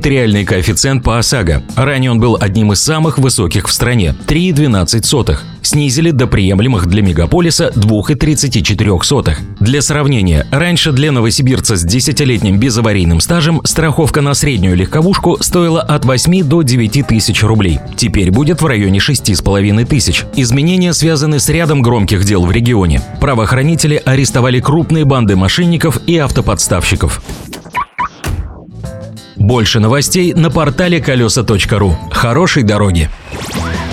территориальный коэффициент по ОСАГО. Ранее он был одним из самых высоких в стране – 3,12. Снизили до приемлемых для мегаполиса 2,34. Для сравнения, раньше для новосибирца с 10-летним безаварийным стажем страховка на среднюю легковушку стоила от 8 до 9 тысяч рублей. Теперь будет в районе 6,5 тысяч. Изменения связаны с рядом громких дел в регионе. Правоохранители арестовали крупные банды мошенников и автоподставщиков. Больше новостей на портале колеса.ру. Хорошей дороги!